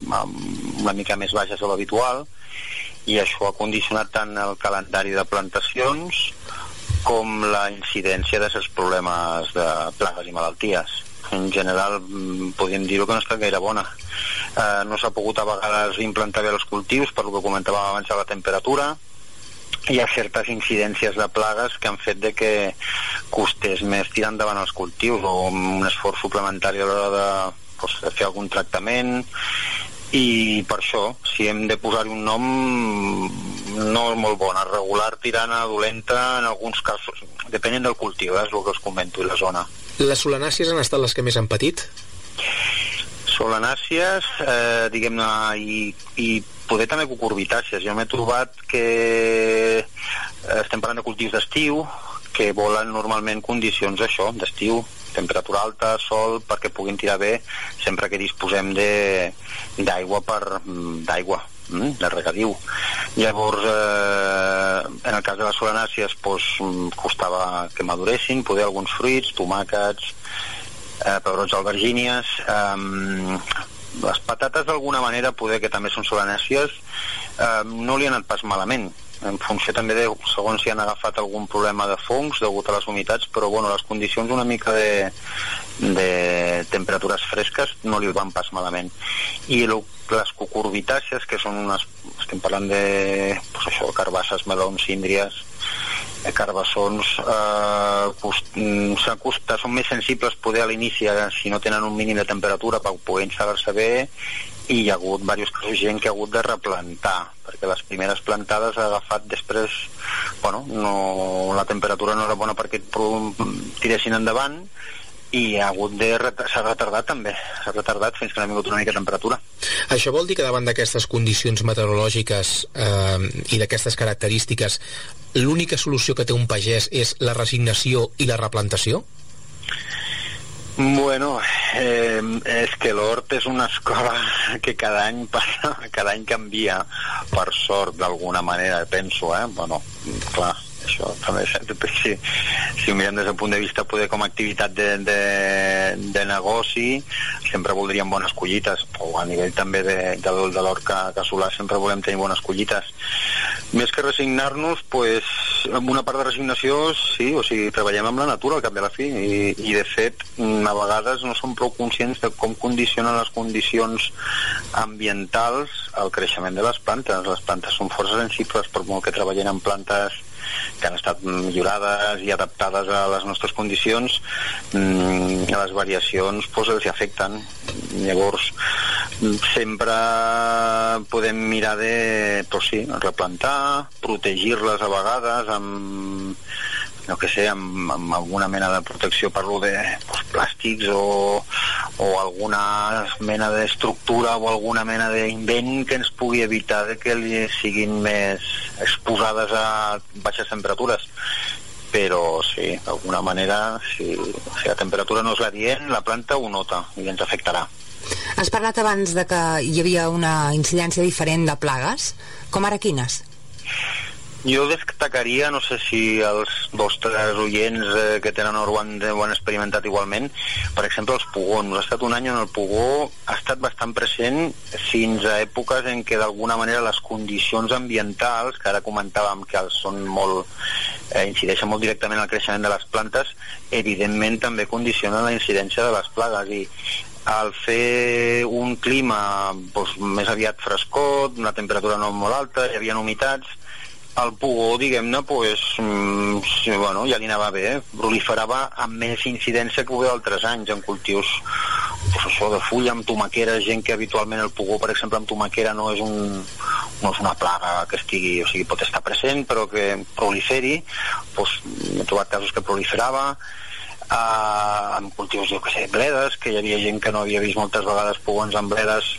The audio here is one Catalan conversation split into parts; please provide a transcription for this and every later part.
una mica més baixes de l'habitual, i això ha condicionat tant el calendari de plantacions com la incidència d'aquests problemes de plagues i malalties. En general podríem dir que no ha estat gaire bona. No s'ha pogut a vegades implantar bé els cultius per el que comentàvem abans de la temperatura. Hi ha certes incidències de plagues que han fet de que costés més tirar endavant els cultius, o un esforç suplementari a l'hora de fer algun tractament. I per això, si hem de posar-hi un nom, no és molt bona, regular tirant a dolenta en alguns casos, depenent del cultiu, és el que us comento, i la zona. Les solanàcies han estat les que més han patit? Solanàcies, diguem-ne, i poder també cucurbitàcies. Jo m'he trobat que estem parlant de cultius d'estiu, que volen normalment condicions d'això, d'estiu, temperatura alta, sol, perquè puguin tirar bé sempre que disposem d'aigua de regadiu. Llavors, en el cas de les solanàcies, costava que maduressin, poder alguns fruits, tomàquets, pebrots albergínies, les patates d'alguna manera, poder que també són solanàcies, no li han anat pas malament, en funció també de segons si han agafat algun problema de fongs degut a les humitats, però bueno, les condicions una mica de temperatures fresques no li van pas malament. I les cucurbitàcies, que són estem parlant de carbasses, melons, síndries, carbassons, són més sensibles poder a l'inici si no tenen un mínim de temperatura per poder instal·lar-se bé, i hi ha hagut diversos casos gent que ha hagut de replantar, perquè les primeres plantades ha agafat després, la temperatura no era bona perquè tiressin endavant, i s'ha retardat també, fins que no ha vingut una mica de temperatura. Això vol dir que davant d'aquestes condicions meteorològiques i d'aquestes característiques, l'única solució que té un pagès és la resignació i la replantació? Bueno, és que l'hort és una escola que cada any canvia, per sort, d'alguna manera, penso, Bueno, clar, això també, si ho mirem des del punt de vista poder com a activitat de negoci, sempre voldríem bones collites, o a nivell també de l'hort casolà sempre volem tenir bones collites. Més que resignar-nos, amb una part de resignació, sí, o sigui, treballem amb la natura al cap de la fi, i de fet a vegades no som prou conscients de com condicionen les condicions ambientals el creixement de les plantes. Les plantes són força sensibles, per molt que treballem amb plantes que han estat millorades i adaptades a les nostres condicions, les variacions els hi afecten. Llavors sempre podem mirar de replantar, protegir-les a vegades amb alguna mena de protecció, parlo de plàstics o alguna mena d'estructura o alguna mena d'invent que ens pugui evitar que siguin més exposades a baixes temperatures. Però sí, d'alguna manera, si la temperatura no és la dient, la planta ho nota i ens afectarà. Has parlat abans de que hi havia una incidència diferent de plagues. Com ara quines? Jo destacaria, no sé si els vostres oients que tenen or ho han experimentat igualment, per exemple els pugons. Ha estat un any on el pugó ha estat bastant present fins a èpoques en què d'alguna manera les condicions ambientals, que ara comentàvem que incideixen molt directament al creixement de les plantes, evidentment també condicionen la incidència de les plagues, i al fer un clima més aviat frescot, una temperatura no molt alta, hi havia humitats, el pugó, diguem-ne, ja li anava bé, proliferava amb més incidència que d'altres anys en cultius de fulla, amb tomaquera, gent que habitualment el pugó, per exemple, amb tomaquera no és una plaga que estigui, o sigui, pot estar present, però que proliferi, he trobat casos que proliferava, amb cultius, bledes, que hi havia gent que no havia vist moltes vegades pugons amb bledes,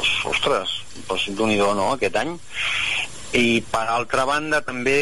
d'un-i-do, no?, aquest any. I per altra banda també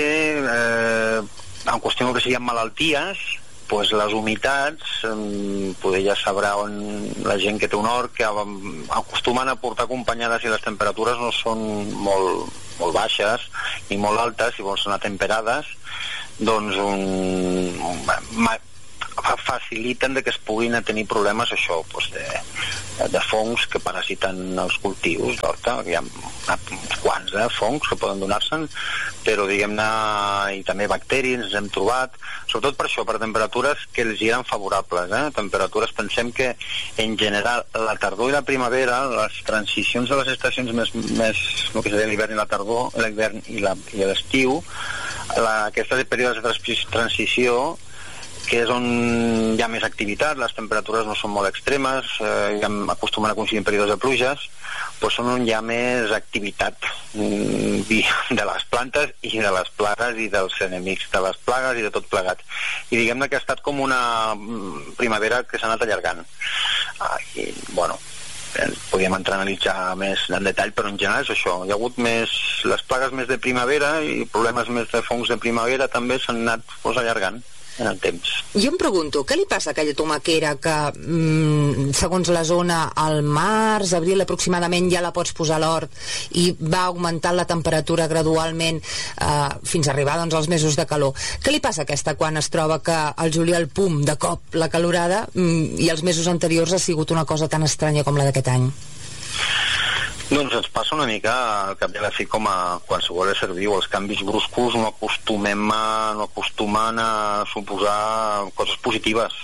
en qüestió que siguin malalties, les humitats, ja sabrà on la gent que té un hort, que acostumen a portar acompanyades, si les temperatures no són molt baixes ni molt altes, si vols anar temperades, doncs faciliten que es puguin tenir problemes això, doncs de fongs que parasiten els cultius d'horta. Hi ha uns quants fongs que poden donar-se'n, però diguem-ne, i també bacteris ens hem trobat, sobretot per això, per temperatures que els eren favorables, temperatures, pensem que en general la tardor i la primavera, les transicions de les estacions més el que seria l'hivern i la tardor, l'hivern i l'estiu, aquests períodes de transició, que és on hi ha més activitat, les temperatures no són molt extremes, acostumen a coincidir en períodes de pluges, doncs són on hi ha més activitat de les plantes i de les plagues i dels enemics de les plagues i de tot plegat. I diguem-ne que ha estat com una primavera que s'ha anat allargant. I, bueno, podríem entrar a analitzar més en detall, però en general és això. Hi ha hagut més les plagues més de primavera i problemes més de fongs de primavera també s'han anat allargant en el temps. Jo em pregunto, què li passa a aquella tomaquera que, segons la zona, al març, abril aproximadament, ja la pots posar a l'hort i va augmentant la temperatura gradualment fins a arribar als mesos de calor? Què li passa a aquesta quan es troba que al juliol, pum, de cop, la calorada, i els mesos anteriors ha sigut una cosa tan estranya com la d'aquest any? Doncs ens passa una mica al cap i a la fi com a qualsevol ésser viu. Els canvis bruscos no acostumen a suposar coses positives.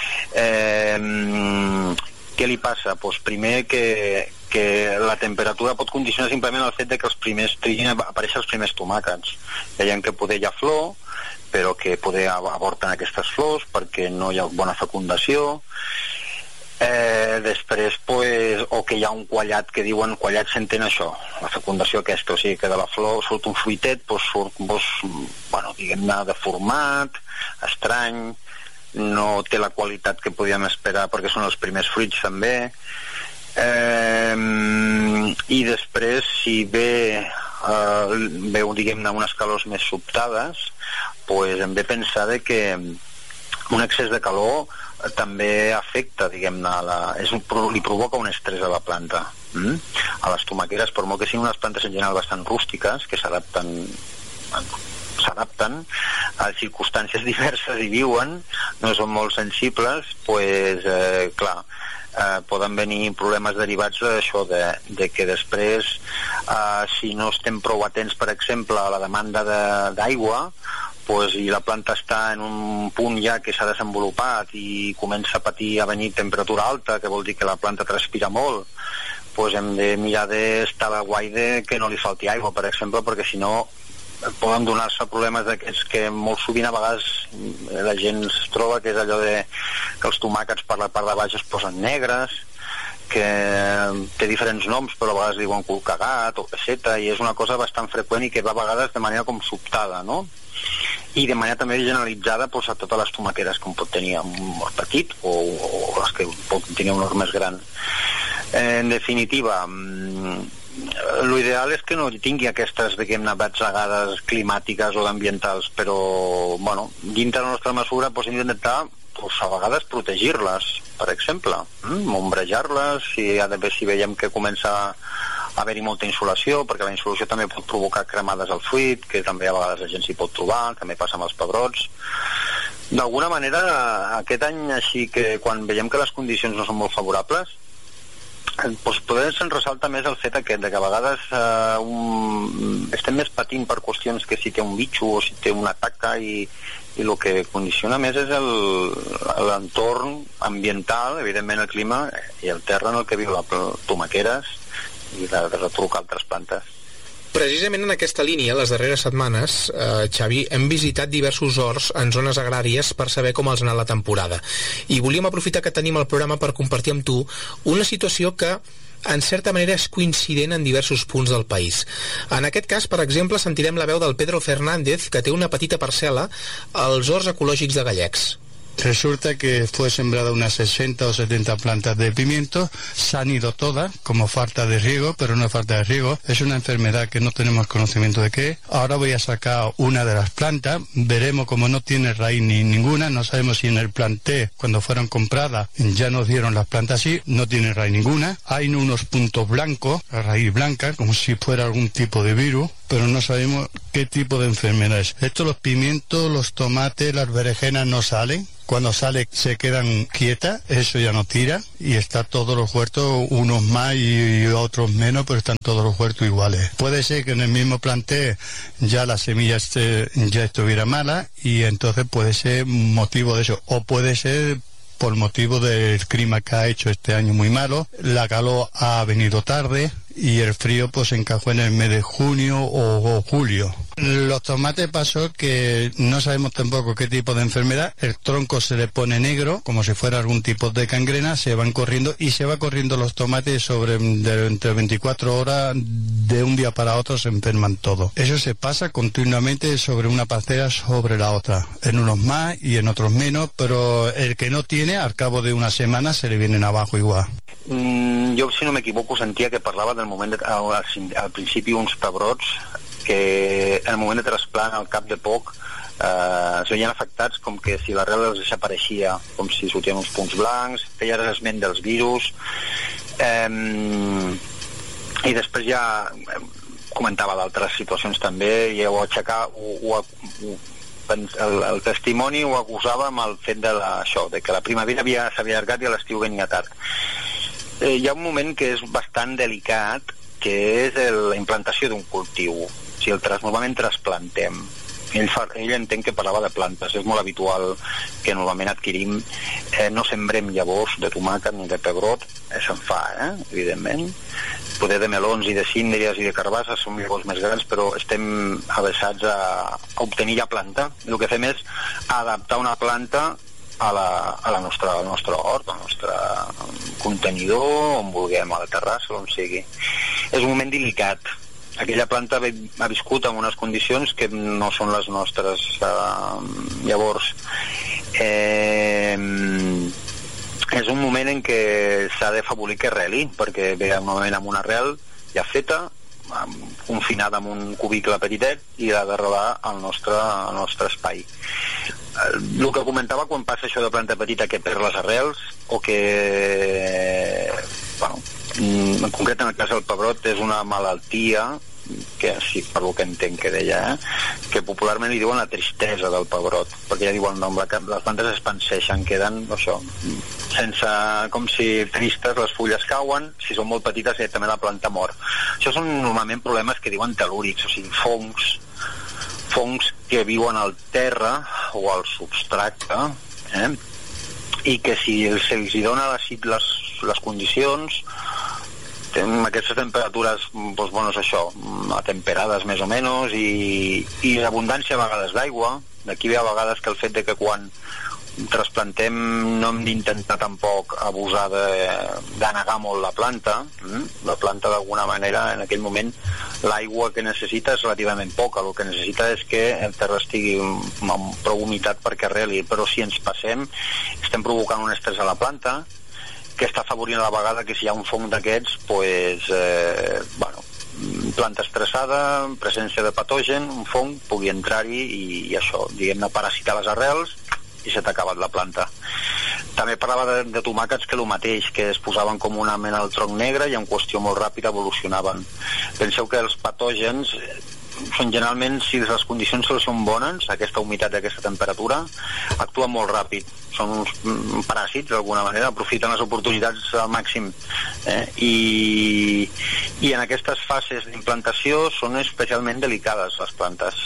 Què li passa? Doncs primer que la temperatura pot condicionar simplement el fet de que triguin a aparèixer els primers tomàquets. Veiem que poder hi ha flor, però que poder avorten aquestes flors perquè no hi ha bona fecundació. Després, o que hi ha un quallat, que diuen quallat s'entén això, la fecundació aquesta, o sigui que de la flor surt un fruitet, surt, diguem-ne, deformat, estrany, no té la qualitat que podíem esperar perquè són els primers fruits també. I després, si veu, diguem-ne, unes calors més sobtades, hem de pensar que un excés de calor també afecta, diguem-ne, li provoca un estrès a la planta. A les tomaqueres, per molt que siguin unes plantes en general bastant rústiques, que s'adapten a circumstàncies diverses i viuen, no són molt sensibles, clar, poden venir problemes derivats d'això, de que després, si no estem prou atents, per exemple, a la demanda d'aigua, i la planta està en un punt ja que s'ha desenvolupat i comença a venir temperatura alta, que vol dir que la planta transpira molt, hem de mirar d'estar a guai que no li falti aigua, per exemple, perquè si no poden donar-se problemes d'aquests que molt sovint a vegades la gent es troba, que és allò que els tomàquets per la part de baix es posen negres, que té diferents noms, però a vegades diuen cul cagat o pesseta, i és una cosa bastant freqüent i que va a vegades de manera com sobtada, no? I de manera també generalitzada a totes les tomaqueres, com pot tenir un hort petit o les que pot tenir un hort més gran. En definitiva, l'ideal és que no tingui aquestes, diguem-ne, batzegades climàtiques o d'ambientals, però, dintre la nostra mesura hem d'intentar a vegades protegir-les, per exemple, ombrejar-les, si veiem que comença a haver-hi molta insolació, perquè la insolació també pot provocar cremades al fruit, que també a vegades la gent s'hi pot trobar, també passa amb els pebrots. D'alguna manera, aquest any, així que quan veiem que les condicions no són molt favorables, poder se'n ressalta més el fet aquest, que a vegades estem més patint per qüestions que si té un bitxo o si té una taca, i el que condiciona més és l'entorn ambiental, evidentment el clima i el terra en el que viu les tomaqueres i de retrucar altres plantes. Precisament en aquesta línia, les darreres setmanes, Xavi, hem visitat diversos horts en zones agràries per saber com els ha anat la temporada. I volíem aprofitar que tenim el programa per compartir amb tu una situació que, en certa manera, és coincident en diversos punts del país. En aquest cas, per exemple, sentirem la veu del Pedro Fernández, que té una petita parcel·la als horts ecològics de Gallecs. Resulta que fue sembrada unas 60 o 70 plantas de pimiento, se han ido todas como falta de riego, pero no es falta de riego, es una enfermedad que no tenemos conocimiento de qué. Ahora voy a sacar una de las plantas, veremos como no tiene raíz ni ninguna, no sabemos si en el planté cuando fueron compradas ya nos dieron las plantas así, no tiene raíz ninguna. Hay unos puntos blancos, la raíz blanca, como si fuera algún tipo de virus. pero no sabemos qué tipo de enfermedad es. Esto, los pimientos, los tomates, las berenjenas no salen. Cuando sale se quedan quietas, eso ya no tira, y está todos los huertos, unos más y otros menos, pero están todos los huertos iguales. Puede ser que en el mismo plantel ya la semilla ya estuviera mala, y entonces puede ser motivo de eso, o puede ser por motivo del clima que ha hecho este año muy malo, la calor ha venido tarde y el frío pues encajó en el mes de junio o julio. Los tomates pasó que no sabemos tampoco qué tipo de enfermedad, el tronco se le pone negro, como si fuera algún tipo de gangrena, se van corriendo y se va corriendo los tomates entre 24 horas, de un día para otro se enferman todos. Eso se pasa continuamente sobre una parcela sobre la otra, en unos más y en otros menos, pero el que no tiene, al cabo de una semana se le vienen abajo igual. Jo, si no m'equivoco, sentia que parlava del moment al principi uns pebrots que en el moment de trasplant, al cap de poc, es veien afectats com que si l'arrel els desapareixia, com si sortien uns punts blancs, feia esment dels virus, i després ja comentava d'altres situacions també, i ho aixecar, el testimoni ho acusava amb el fet d'això, de que la primavera s'havia allargat i l'estiu venia tard. Hi ha un moment que és bastant delicat, que és la implantació d'un cultiu. Si normalment trasplantem, ell entenc que parlava de plantes, és molt habitual que normalment adquirim, no sembrem llavors de tomàquet ni de pebrot, se'n fa, evidentment, poder de melons i de síndries i de carbasses són llavors més grans, però estem avesats a obtenir ja planta. El que fem és adaptar una planta al nostre hort, al nostre contenidor, on vulguem, a la terrassa, on sigui. És un moment delicat. Aquella planta ha viscut en unes condicions que no són les nostres. Llavors, és un moment en què s'ha d'afavorir que arreli, perquè ve normalment amb una arrel ja feta, confinada en un cubicle petitet, i ha d'arrelar al nostre espai. El que comentava quan passa això de planta petita, que perd les arrels, o que, bueno, en concret en el cas del pebrot és una malaltia que, sí, per lo que entenc que deia, que popularment li diuen la tristesa del pebrot, perquè ja diuen, no, les plantes es panseixen, queden això, sense, com si tristes, les fulles cauen, si són molt petites també la planta mor. Això són normalment problemes que diuen telúrics, o sigui, fongs que viuen al terra o al substracte, i que si se'ls dona les condicions, amb aquestes temperatures, doncs, bueno, és això, atemperades més o menys, i l'abundància a vegades d'aigua. D'aquí ve a vegades que el fet de que quan trasplantem no hem d'intentar tampoc abusar d'anegar molt la planta. La planta d'alguna manera en aquell moment l'aigua que necessita és relativament poca, el que necessita és que el terra estigui amb prou humitat perquè arreli, però si ens passem estem provocant un estrès a la planta que està afavorint a la vegada que si hi ha un fong d'aquests, planta estressada, presència de patogen, un fong pugui entrar-hi i això, diguem-ne, parasitar les arrels i s'ha acabat la planta. També parlava de tomàquets que el mateix, que es posaven com una mena al tronc negre i en qüestió molt ràpida evolucionaven. Penseu que els patògens són generalment, si les condicions són bones, aquesta humitat i aquesta temperatura, actuen molt ràpid. Són uns paràsits, d'alguna manera, aprofiten les oportunitats al màxim. I en aquestes fases d'implantació són especialment delicades les plantes.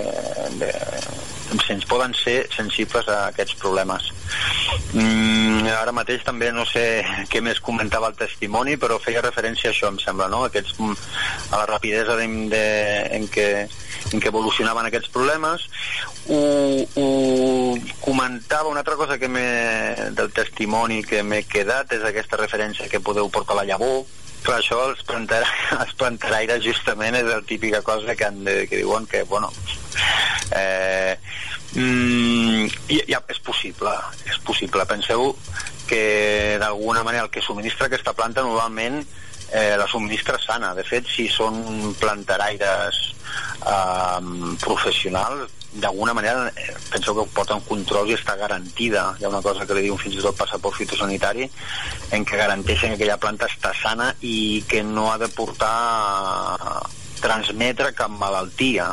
Poden ser sensibles a aquests problemes. Ara mateix també no sé què més comentava el testimoni, però feia referència a això, em sembla, no? A la rapidesa en què evolucionaven aquests problemes. Ho comentava, una altra cosa del testimoni que m'he quedat és aquesta referència que podeu portar a la llavor. Clar, això els planteraires justament és la típica cosa que diuen que, bueno, ja és possible. Penseu que d'alguna manera el que subministra aquesta planta normalment la subministra sana. De fet, si són planteraires professionals, d'alguna manera penseu que porten controls i està garantida. Hi ha una cosa que li diuen fins i tot passaport fitosanitari, en què garanteixen que aquella planta està sana i que no ha de portar transmetre cap malaltia.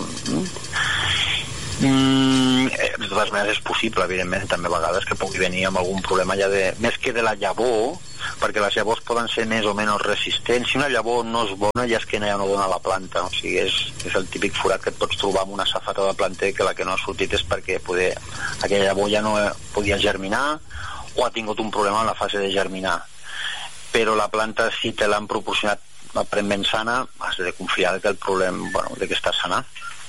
De totes maneres és possible, evidentment, també a vegades que pugui venir amb algun problema ja més que de la llavor, perquè les llavors poden ser més o menys resistents. Si una llavor no és bona, ja és que ja no dona la planta, o sigui, és el típic forat que et pots trobar amb una safata de planter que la que no ha sortit és perquè aquella llavor ja no podia germinar o ha tingut un problema en la fase de germinar. Però la planta, si te l'han proporcionat aparentment sana, has de confiar que el problema, de que està sana.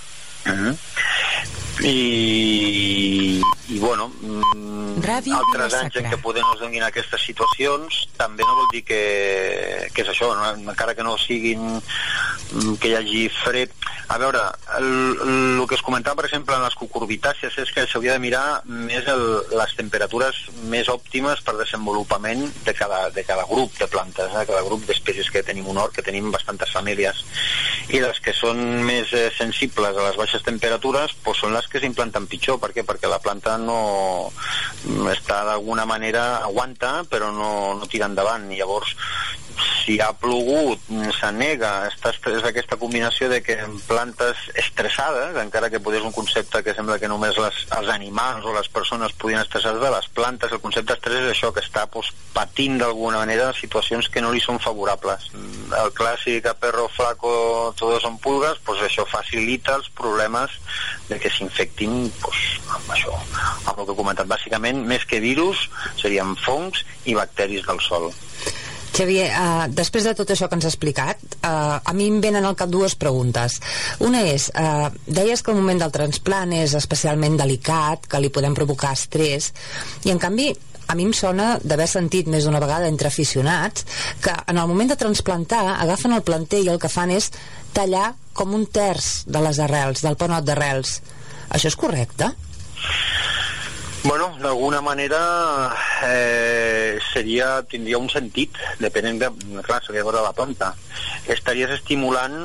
I bueno, altres anys en què poder no es donin aquestes situacions també no vol dir que és això, no? Encara que no siguin que hi hagi fred. A veure, el que es comentava per exemple en les cucurbitàcies és que s'hauria de mirar més les temperatures més òptimes per desenvolupament de cada grup de plantes, de cada grup d'espècies que tenim un hort, que tenim bastantes famílies, i les que són més sensibles a les baixes temperatures doncs són les que s'implanten pitjor. Per què? Perquè la planta no està d'alguna manera, aguanta però no tira endavant, i llavors si ha plogut, s'anega, és aquesta combinació de que plantes estressades, encara que potser és un concepte que sembla que només els animals o les persones podien estressar de les plantes, el concepte d'estrès és això, que està patint d'alguna manera situacions que no li són favorables. El clàssic a perro flaco todos son pulgas, això facilita els problemes de que s'infectin amb això, amb el que he comentat. Bàsicament, més que virus, serien fongs i bacteris del sòl. Xavier, després de tot això que ens has explicat, a mi em venen al cap dues preguntes. Una és, deies que el moment del transplant és especialment delicat, que li podem provocar estrès, i en canvi a mi em sona d'haver sentit més d'una vegada entre aficionats que en el moment de transplantar agafen el planter i el que fan és tallar com un terç de les arrels, del panot d'arrels. Això és correcte? Bueno, d'alguna manera tindria un sentit, depenent de... Clar, s'hauria de veure la planta. Estaries estimulant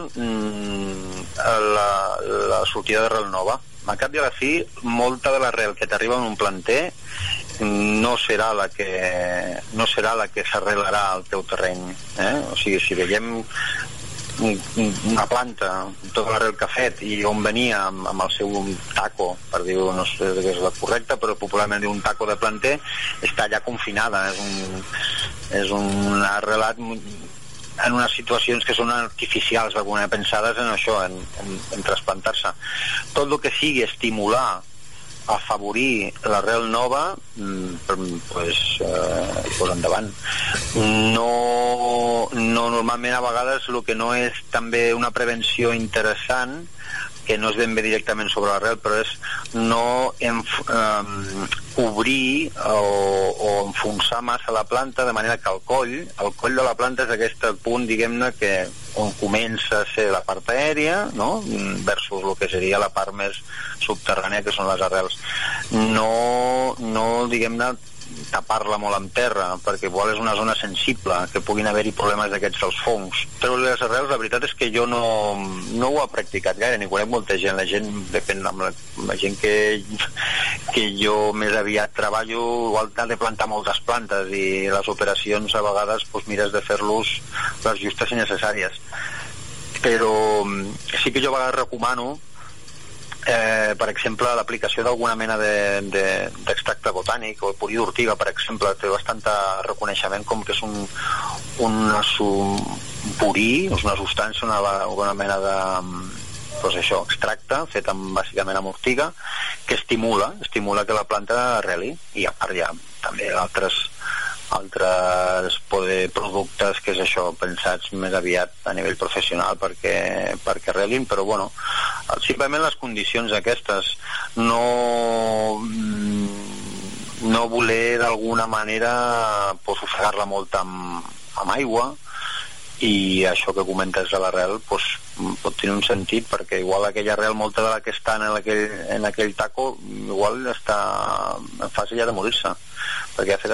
la sortida d'arrel nova. A cap i a la fi, molta de l'arrel que t'arriba en un planter no serà la que s'arrelarà al teu terreny. O sigui, si veiem una planta, tota l'arrel que ha fet i on venia amb el seu taco, per dir-ho, no sé què és la correcta, però popularment diu un taco de planter, està ja confinada, és un arrelat en unes situacions que són artificials, d'alguna pensades en això, en trasplantar-se. Tot el que sigui estimular, afavorir l'arrel nova, pues endavant. No, normalment a vegades el que no és també una prevenció interessant, que no és ben bé directament sobre l'arrel, però és no obrir o enfonsar massa la planta, de manera que el coll de la planta és aquest punt, diguem-ne, que on comença a ser la part aèria, no?, versus el que seria la part més subterrània, que són les arrels. No diguem-ne, tapar-la molt amb terra, perquè igual és una zona sensible, que puguin haver-hi problemes d'aquests dels fongs. Però les arrels, la veritat és que jo no ho he practicat gaire, ni conec molta gent. La gent, depèn, amb la gent que jo més aviat treballo, igual t'ha de plantar moltes plantes, i les operacions a vegades mires de fer-los les justes i necessàries. Però sí que jo a vegades recomano per exemple, l'aplicació d'alguna mena d'extracte botànic o purí d'ortiga, per exemple, té bastant reconeixement com que és un purí, és una substància, una mena de extracte fet bàsicament amb ortiga, que estimula que la planta arreli, i a part hi ha també altres productes que és això, pensats més aviat a nivell professional perquè arrelin, però bueno, simplement les condicions aquestes, no voler d'alguna manera ofegar-la molt amb aigua, i això que comentes de l'arrel pot tenir un sentit, perquè igual aquella arrel, molta de la que està en aquell taco, igual està en fase ja de morir-se, perquè ha fet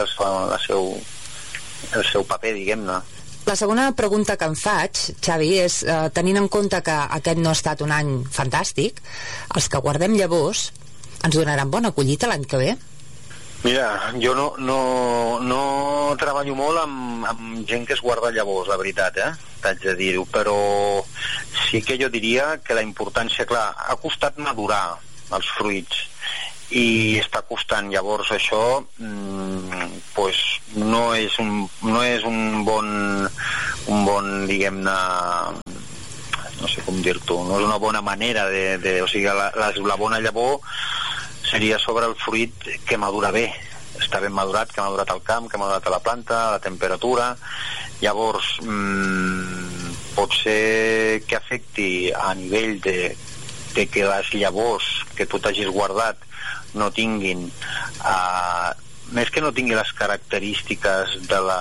el seu paper, diguem-ne. La segona pregunta que em faig, Xavi, és, tenint en compte que aquest no ha estat un any fantàstic, els que guardem llavors ens donaran bona collita l'any que ve? Mira, jo no treballo molt amb gent que es guarda llavors, la veritat, t'haig de dir-ho, però sí que jo diria que la importància, clar, ha costat madurar els fruits i està costant, llavors això pues no és un bon diguem-ne, no sé com dir-t'ho, no és una bona manera o sigui, la bona llavor seria sobre el fruit que madura bé, està ben madurat, que ha madurat al camp, que ha madurat a la planta, a la temperatura. Llavors pot ser que afecti a nivell de que les llavors que tu t'hagis guardat no tinguin més que no tingui les característiques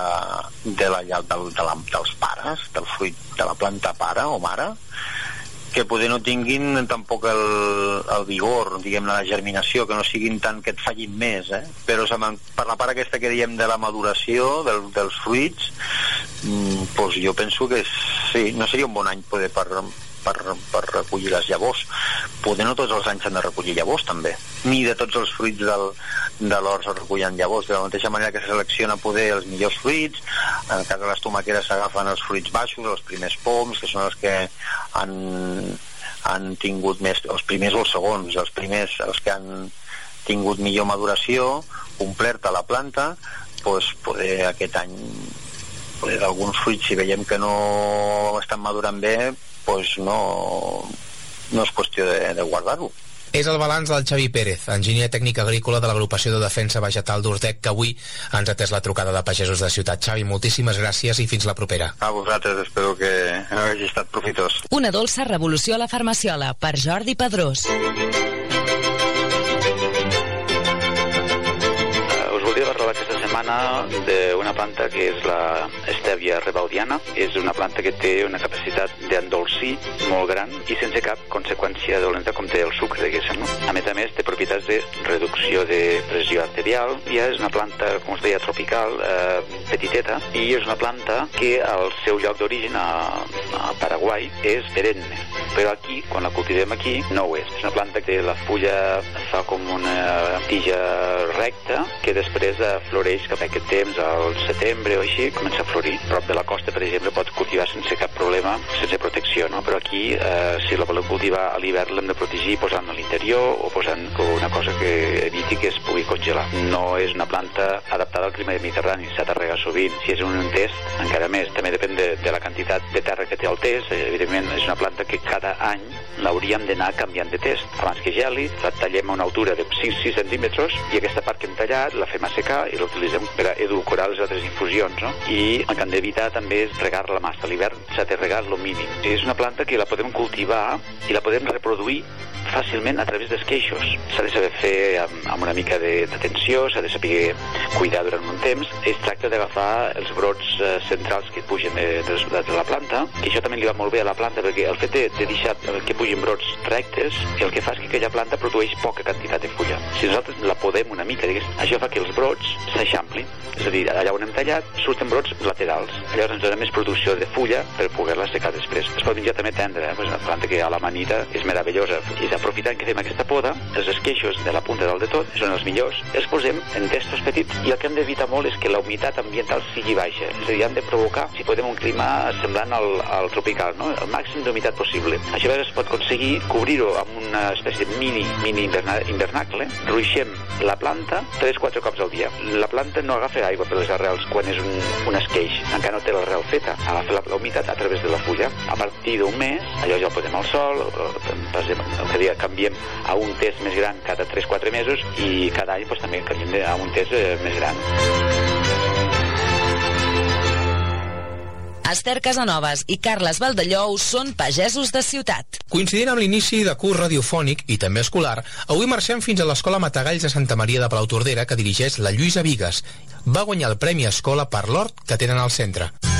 dels pares, del fruit de la planta pare o mare, que poder no tinguin tampoc el vigor, diguem-ne, la germinació, que no siguin tant, que et fallin més, però per la part aquesta que diem de la maduració dels fruits, doncs jo penso que sí, no seria un bon any poder per recollir les llavors. Poder no tots els anys s'han de recollir llavors també, ni de tots els fruits de l'hort es recullen llavors, de la mateixa manera que se selecciona poder els millors fruits. En el cas de les tomaqueres s'agafen els fruits baixos, els primers poms, que són els que han tingut més, els primers o els segons, els primers, els que han tingut millor maduració completa a la planta. Doncs poder aquest any d'alguns fruits, si veiem que no estan madurant bé, doncs no és qüestió de guardar-ho. És el balanç del Xavi Pérez, enginyer tècnic agrícola de l'Agrupació de Defensa Vegetal d'Urtec, que avui ens ha atès la trucada de pagesos de Ciutat. Xavi, moltíssimes gràcies i fins la propera. A vosaltres, espero que hagi estat profitós. Una dolça revolució a la farmaciola, per Jordi Pedrós. Aquesta setmana d'una planta que és la Stevia rebaudiana. És una planta que té una capacitat d'endolcir molt gran i sense cap conseqüència dolenta com té el sucre, diguéssim, no? A més, té propietats de reducció de pressió arterial. Ja és una planta, com us deia, tropical, petiteta, i és una planta que al seu lloc d'origen a Paraguai és perenne, però aquí, quan la cultivem aquí, no ho és. És una planta que la fulla fa com una tija recta que després floreix cap a aquest temps, al setembre o així, comença a florir. Prop de la costa, per exemple, pots cultivar sense cap problema, sense protecció, no? Però aquí, si la volem cultivar a l'hivern, l'hem de protegir posant a l'interior o posant una cosa que eviti que es pugui congelar. No és una planta adaptada al clima mediterrani, s'ha de regar sovint. Si és un test, encara més. També depèn de la quantitat de terra que té el test. Evidentment, és una planta que cada any l'hauríem d'anar canviant de test. Abans que geli, la tallem a una altura de 5-6 centímetres i aquesta part que hem tallat la fem assecar i l'utilitzem per a edulcorar les altres infusions, no? I el que hem d'evitar també és regar-la massa. A l'hivern s'ha de regar lo mínim. És una planta que la podem cultivar i la podem reproduir fàcilment a través d'esqueixos. S'ha de saber fer amb una mica d'atenció, s'ha de saber cuidar durant un temps. Es tracta d'agafar els brots centrals que pugen de la planta, i això també li va molt bé a la planta, perquè el fet de deixar que pugin brots rectes, el que fa és que aquella planta produeix poca quantitat de fulla. Si nosaltres la podem una mica, això fa que els brots s'eixamplin. És a dir, allà on hem tallat surten brots laterals. Llavors ens dona més producció de fulla per poder-la secar després. Es pot menjar també tendre, és una planta que a la manita és meravellosa. I aprofitant que fem aquesta poda, els esqueixos de la punta dalt de tot són els millors, els posem en testos petits, i el que hem d'evitar molt és que la humitat ambiental sigui baixa. És a dir, hem de provocar, si podem, un clima semblant al tropical, no? El màxim d'humitat possible. Això a vegades es pot aconseguir cobrir-ho amb una espècie de mini invernacle. Ruixem la planta 3-4 cops al dia. La planta no agafa aigua per les arrels quan és un esqueix, encara no té l'arrel feta, agafa la humitat a través de la fulla. A partir d'un mes, allò ja ho posem al sol, canviem a un test més gran cada 3-4 mesos, i cada any també canviem a un test més gran. Esther Casanovas i Carles Valdellou són pagesos de Ciutat. Coincidint amb l'inici de curs radiofònic i també escolar, avui marxem fins a l'Escola Matagalls de Santa Maria de Palautordera, que dirigeix la Lluïsa Vigues. Va guanyar el Premi Escola per l'hort que tenen al centre.